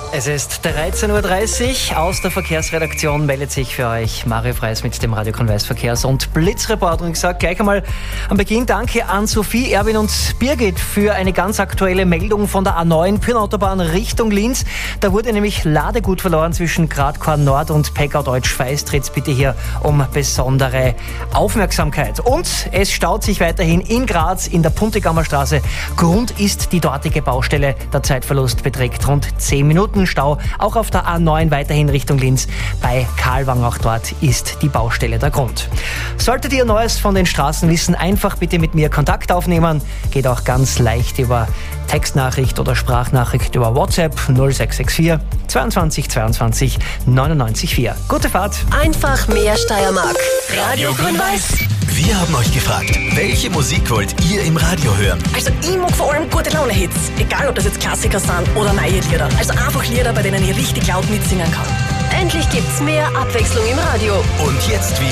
Es ist 13.30 Uhr. Aus der Verkehrsredaktion meldet sich für euch Mario Freis mit dem Radio Konveis Verkehrs- und Blitzreport. Und ich sage gleich einmal am Beginn Danke an Sophie, Erwin und Birgit für eine ganz aktuelle Meldung von der A9 Pyrnautaubahn Richtung Linz. Da wurde nämlich Ladegut verloren zwischen Gradkorn Nord und Peckau-Deutsch-Feist. Dreht bitte hier um besondere Aufmerksamkeit. Und es staut sich weiterhin in Graz in der Puntigammer Straße. Grund ist die dortige Baustelle. Der Zeitverlust beträgt rund 10 Minuten. Stau auch auf der A9 weiterhin Richtung Linz. Bei Karlwang, auch dort ist die Baustelle der Grund. Solltet ihr Neues von den Straßen wissen, einfach bitte mit mir Kontakt aufnehmen. Geht auch ganz leicht über Textnachricht oder Sprachnachricht über WhatsApp 0664 22 22 99 4. Gute Fahrt. Einfach mehr Steiermark. Radio Grün-Weiß. Wir haben euch gefragt, welche Musik wollt ihr im Radio hören? Also ich mag vor allem gute Laune-Hits. Egal, ob das jetzt Klassiker sind oder neue Lieder. Also einfach Lieder, bei denen ich richtig laut mitsingen kann. Endlich gibt's mehr Abwechslung im Radio. Und jetzt